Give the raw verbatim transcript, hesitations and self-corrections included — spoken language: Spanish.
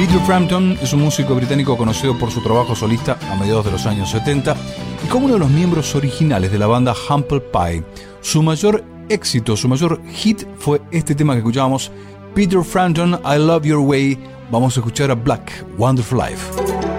Peter Frampton es un músico británico conocido por su trabajo solista a mediados de los años setenta y como uno de los miembros originales de la banda Humble Pie. Su mayor éxito, su mayor hit fue este tema que escuchábamos, Peter Frampton, I Love Your Way. Vamos a escuchar a Black, Wonderful Life.